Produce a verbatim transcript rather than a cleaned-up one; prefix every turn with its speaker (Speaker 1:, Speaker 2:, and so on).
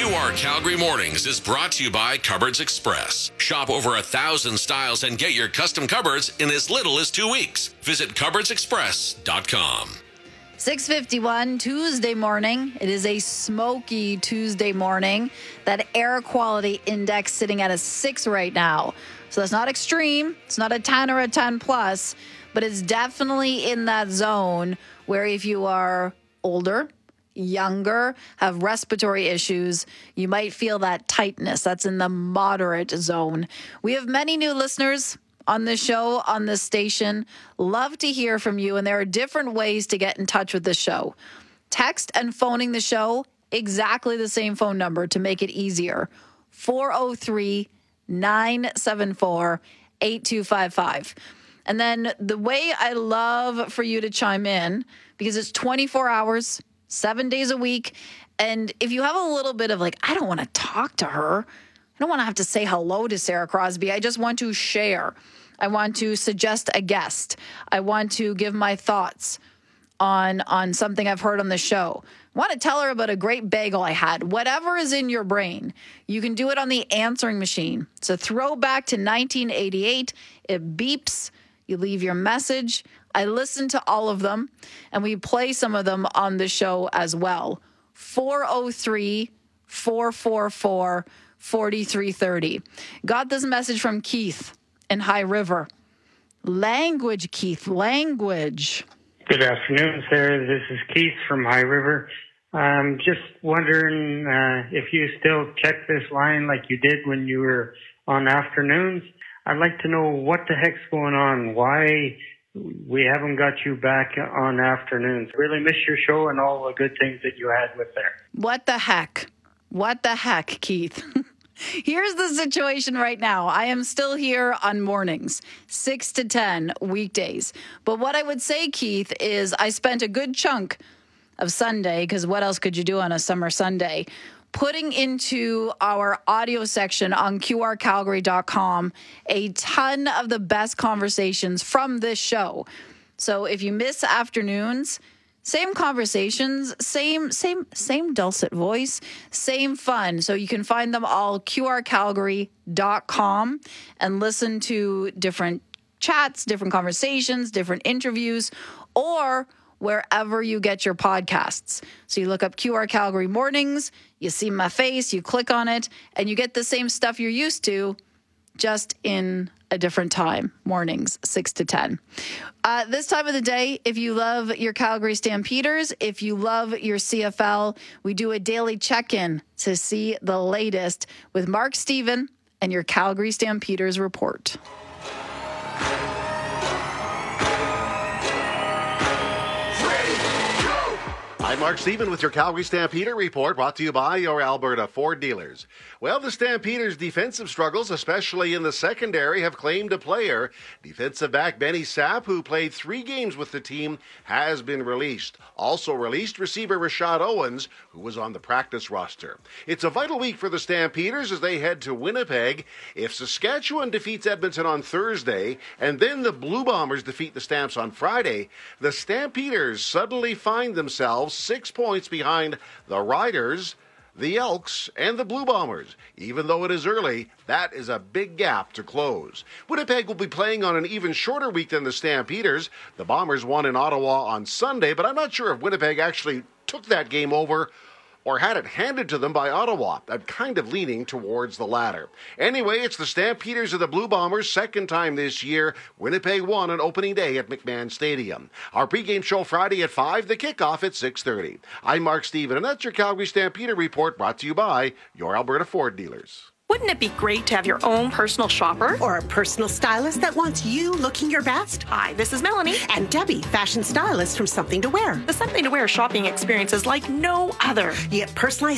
Speaker 1: Q R Calgary Mornings is brought to you by Cupboards Express. Shop over a thousand styles and get your custom cupboards in as little as two weeks. Visit cupboards express dot com.
Speaker 2: six fifty-one Tuesday morning. It is a smoky Tuesday morning. That air quality index sitting at a six right now. So that's not extreme. It's not a ten or a ten plus, but it's definitely in that zone where if you are older, younger, have respiratory issues, you might feel that tightness. That's in the moderate zone. We have many new listeners on this show, on this station. Love to hear from you, and there are different ways to get in touch with the show. Text and phoning the show, exactly the same phone number to make it easier. four oh three, nine seven four, eight two five five. And then the way I love for you to chime in, because it's twenty-four hours, seven days a week. And if you have a little bit of like, I don't want to talk to her. I don't want to have to say hello to Sarah Crosby. I just want to share. I want to suggest a guest. I want to give my thoughts on, on something I've heard on the show. I want to tell her about a great bagel I had. Whatever is in your brain, you can do it on the answering machine. It's a throwback to nineteen eighty-eight. It beeps. You leave your message. I listen to all of them, and we play some of them on the show as well. four oh three, four four four, four three three oh. Got this message from Keith in High River. Language, Keith, language.
Speaker 3: Good afternoon, Sarah. This is Keith from High River. Um, just wondering uh, if you still check this line like you did when you were on afternoons. I'd like to know what the heck's going on. Why we haven't got you back on afternoons. Really miss your show and all the good things that you had with there.
Speaker 2: What the heck? What the heck, Keith? Here's the situation right now. I am still here on mornings, six to ten weekdays. But what I would say, Keith, is I spent a good chunk of Sunday, because what else could you do on a summer Sunday, putting into our audio section on Q R Calgary dot com a ton of the best conversations from this show. So if you miss afternoons, same conversations, same same same dulcet voice, same fun. So you can find them all Q R Calgary dot com and listen to different chats, different conversations, different interviews, or wherever you get your podcasts. So you look up Q R Calgary Mornings, you see my face, you click on it, and you get the same stuff you're used to, just in a different time, mornings, six to ten. Uh, this time of the day, if you love your Calgary Stampeders, if you love your C F L, we do a daily check-in to see the latest with Mark Stephen and your Calgary Stampeders report.
Speaker 4: I'm Mark Stephen with your Calgary Stampeder report, brought to you by your Alberta Ford dealers. Well, the Stampeders' defensive struggles, especially in the secondary, have claimed a player. Defensive back Benny Sapp, who played three games with the team, has been released. Also released receiver Rashad Owens, who was on the practice roster. It's a vital week for the Stampeders as they head to Winnipeg. If Saskatchewan defeats Edmonton on Thursday, and then the Blue Bombers defeat the Stamps on Friday, the Stampeders suddenly find themselves six points behind the Riders, the Elks, and the Blue Bombers. Even though it is early, that is a big gap to close. Winnipeg will be playing on an even shorter week than the Stampeders. The Bombers won in Ottawa on Sunday, but I'm not sure if Winnipeg actually took that game over or had it handed to them by Ottawa. I'm kind of leaning towards the latter. Anyway, it's the Stampeders of the Blue Bombers' second time this year. Winnipeg won on opening day at McMahon Stadium. Our pregame show Friday at five, the kickoff at six thirty. I'm Mark Stephen, and that's your Calgary Stampeder report, brought to you by your Alberta Ford dealers.
Speaker 5: Wouldn't it be great to have your own personal shopper?
Speaker 6: Or a personal stylist that wants you looking your best?
Speaker 5: Hi, this is Melanie.
Speaker 6: And Debbie, fashion stylist from Something to Wear.
Speaker 5: The Something to Wear shopping experience is like no other.
Speaker 6: You get personalized